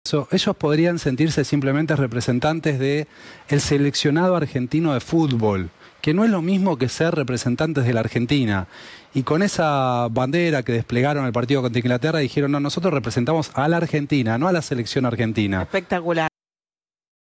ellos podrían sentirse simplemente representantes del seleccionado argentino de fútbol, que no es lo mismo que ser representantes de la Argentina. Y con esa bandera que desplegaron el partido contra Inglaterra, dijeron, no, nosotros representamos a la Argentina, no a la selección argentina. Espectacular.